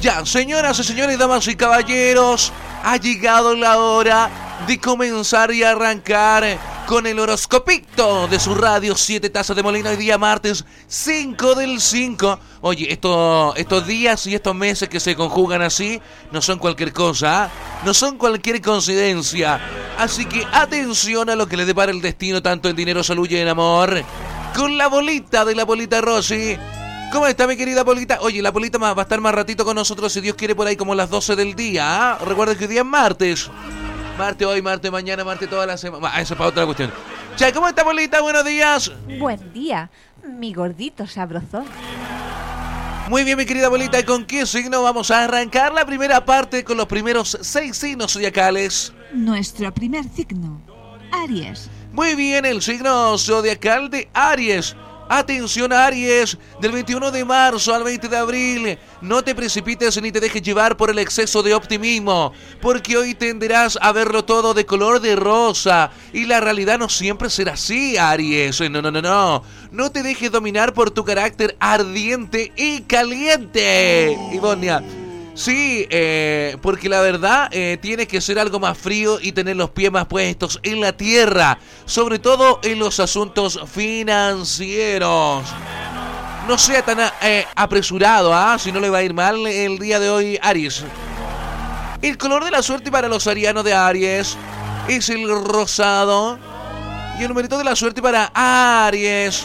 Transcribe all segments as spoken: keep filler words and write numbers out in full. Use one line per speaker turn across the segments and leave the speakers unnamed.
Ya, señoras y señores, damas y caballeros, ha llegado la hora de comenzar y arrancar con el horoscopito de su radio Siete Tazas de Molino. Hoy día martes cinco del cinco. Oye, esto, estos días y estos meses que se conjugan así no son cualquier cosa, ¿eh? No son cualquier coincidencia. Así que atención a lo que le depara el destino, tanto en dinero, salud y en amor. Con la bolita de la bolita Rosy. ¿Cómo está mi querida Polita? Oye, la Polita va a estar más ratito con nosotros, si Dios quiere, por ahí como las doce del día, ¿eh? Recuerden que hoy día es martes. Martes hoy, martes mañana, martes toda la semana. Ah, eso es para otra cuestión. Che, ¿cómo está Polita? Buenos días.
Buen día, mi gordito sabrosón.
Muy bien, mi querida Polita. ¿Y con qué signo vamos a arrancar la primera parte con los primeros seis signos zodiacales?
Nuestro primer signo, Aries.
Muy bien, el signo zodiacal de Aries. Atención, Aries, del veintiuno de marzo al veinte de abril, no te precipites ni te dejes llevar por el exceso de optimismo, porque hoy tenderás a verlo todo de color de rosa, y la realidad no siempre será así, Aries. No, no, no, no, no te dejes dominar por tu carácter ardiente y caliente, Ivonia. Sí, eh, porque la verdad eh, tienes que ser algo más frío y tener los pies más puestos en la tierra, sobre todo en los asuntos financieros. No sea tan eh, apresurado, ¿ah? Si no le va a ir mal el día de hoy, Aries. El color de la suerte para los arianos de Aries es el rosado. Y el numerito de la suerte para Aries.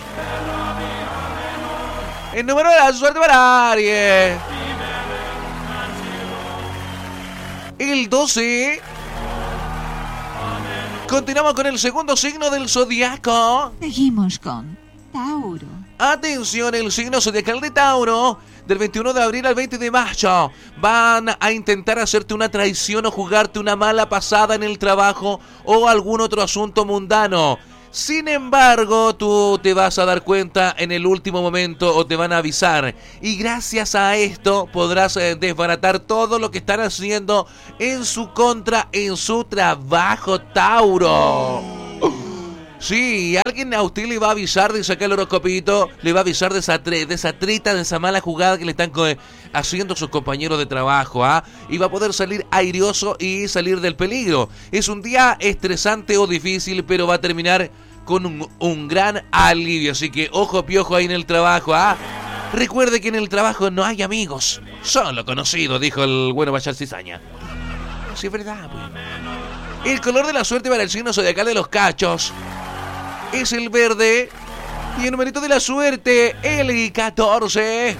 El número de la suerte para Aries. El doce. Continuamos con el segundo signo del zodiaco.
Seguimos con Tauro.
Atención, el signo zodiacal de Tauro, del veintiuno de abril al veinte de mayo, van a intentar hacerte una traición o jugarte una mala pasada en el trabajo o algún otro asunto mundano. Sin embargo, tú te vas a dar cuenta en el último momento o te van a avisar. Y gracias a esto podrás eh, desbaratar todo lo que están haciendo en su contra, en su trabajo, Tauro. Sí, alguien a usted le va a avisar de sacar el horoscopito, le va a avisar de esa, tre- de esa treta, de esa mala jugada que le están co- haciendo sus compañeros de trabajo, ¿ah? Y va a poder salir airioso y salir del peligro. Es un día estresante o difícil, pero va a terminar con un, un gran alivio. Así que ojo piojo ahí en el trabajo, ¿ah? Recuerde que en el trabajo no hay amigos, solo conocidos, dijo el bueno Bachar Cizaña. Sí, es verdad, pues. El color de la suerte para el signo zodiacal de los cachos es el verde. Y el numerito de la suerte, el catorce.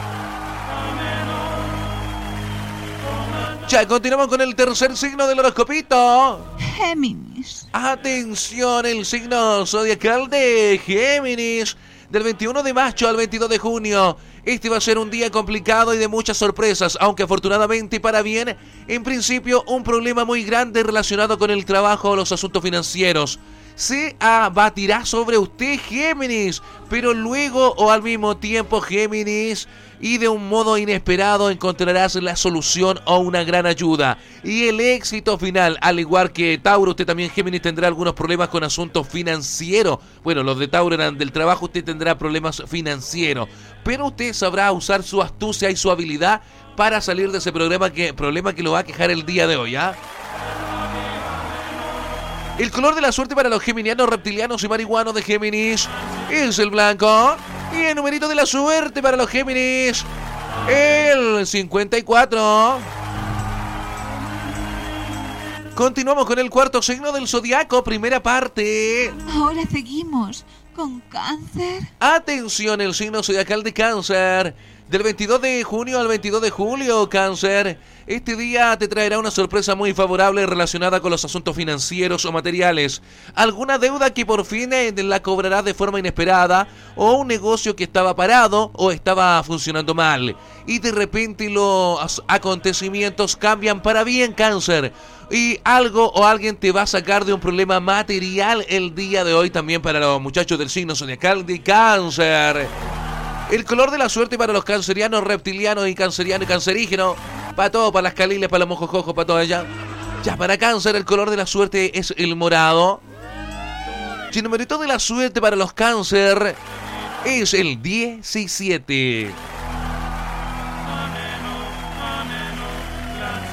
Ya continuamos con el tercer signo del horoscopito.
Géminis.
Atención, el signo zodiacal de Géminis, del veintiuno de mayo al veintidós de junio. Este va a ser un día complicado y de muchas sorpresas, aunque afortunadamente para bien. En principio, un problema muy grande relacionado con el trabajo o los asuntos financieros se abatirá sobre usted, Géminis, pero luego o al mismo tiempo, Géminis, y de un modo inesperado encontrarás la solución o una gran ayuda. Y el éxito final, al igual que Tauro, usted también, Géminis, tendrá algunos problemas con asuntos financieros. Bueno, los de Tauro eran del trabajo, usted tendrá problemas financieros, pero usted sabrá usar su astucia y su habilidad para salir de ese problema que, problema que lo va a quejar el día de hoy, ¿ah? El color de la suerte para los geminianos, reptilianos y marihuanos de Géminis es el blanco. Y el numerito de la suerte para los Géminis, el cincuenta y cuatro. Continuamos con el cuarto signo del zodiaco, primera parte.
Ahora seguimos con Cáncer.
Atención, el signo zodiacal de Cáncer, del veintidós de junio al veintidós de julio, Cáncer. Este día te traerá una sorpresa muy favorable relacionada con los asuntos financieros o materiales. Alguna deuda que por fin la cobrarás de forma inesperada, o un negocio que estaba parado o estaba funcionando mal. Y de repente los acontecimientos cambian para bien, Cáncer. Y algo o alguien te va a sacar de un problema material el día de hoy, también para los muchachos del signo zodiacal de Cáncer. El color de la suerte para los cancerianos, reptilianos y cancerianos y cancerígenos. Para todo, para las caliles, para los mojojojos, para todo allá. Ya, para Cáncer, el color de la suerte es el morado. Y el numerito de la suerte para los Cáncer es el diecisiete.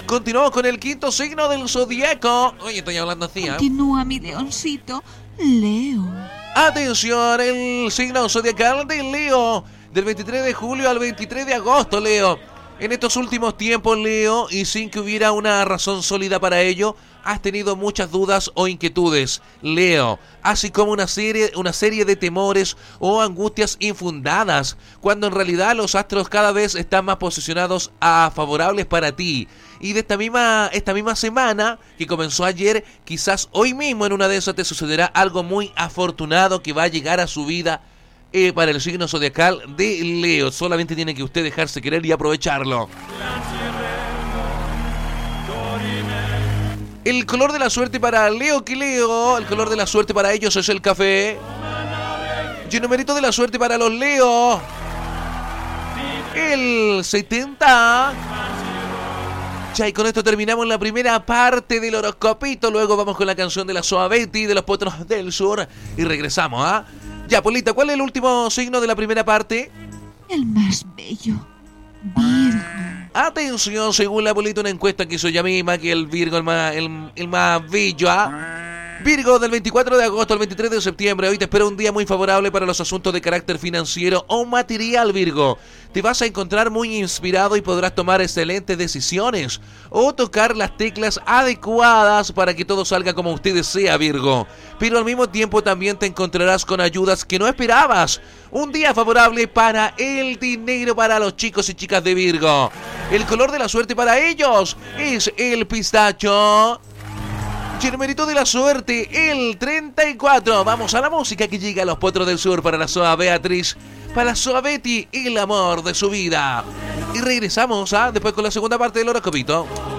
Continuamos con el quinto signo del zodiaco. Oye, estoy hablando así, ¿eh?
Continúa mi leoncito, Leo.
Atención, el signo zodiacal de Leo, del veintitrés de julio al veintitrés de agosto, Leo. En estos últimos tiempos, Leo, y sin que hubiera una razón sólida para ello, has tenido muchas dudas o inquietudes, Leo, así como una serie, una serie de temores o angustias infundadas, cuando en realidad los astros cada vez están más posicionados a favorables para ti. Y de esta misma, esta misma semana, que comenzó ayer, quizás hoy mismo en una de esas te sucederá algo muy afortunado que va a llegar a su vida. Eh, para el signo zodiacal de Leo. Solamente tiene que usted dejarse querer y aprovecharlo. El color de la suerte para Leo que Leo, el color de la suerte para ellos es el café. Y el numerito de la suerte para los Leo, el setenta. Ya, y con esto terminamos la primera parte del horoscopito. Luego vamos con la canción de la Suavetti de los Potros del Sur y regresamos, ¿ah? ¿eh? Ya, Polita, ¿cuál es el último signo de la primera parte?
El más bello, Virgo.
Atención, según la Polita, una encuesta que hizo ella misma, que el Virgo el más, el, el más bello, ¿ah? Virgo, del veinticuatro de agosto al veintitrés de septiembre, hoy te espera un día muy favorable para los asuntos de carácter financiero o material, Virgo. Te vas a encontrar muy inspirado y podrás tomar excelentes decisiones o tocar las teclas adecuadas para que todo salga como usted desea, Virgo. Pero al mismo tiempo también te encontrarás con ayudas que no esperabas. Un día favorable para el dinero para los chicos y chicas de Virgo. El color de la suerte para ellos es el pistacho. Y el numerito de la suerte, el treinta y cuatro. Vamos a la música que llega a los Potros del Sur para la Soa Beatriz, para la Suavetti, el amor de su vida. Y regresamos, ¿ah? Después con la segunda parte del horoscopito.